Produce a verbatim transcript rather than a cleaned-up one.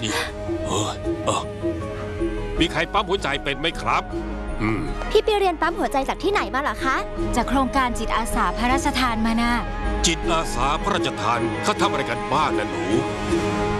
นี่เออเออมีใครปั๊มหัวใจเป็นไหมครับอืมพี่ไปเรียนปั๊มหัวใจจากที่ไหนมาเหรอคะจากโครงการจิตอาสาพระราชทานมานะจิตอาสาพระราชทานเขาทำอะไรกันบ้างนะหนู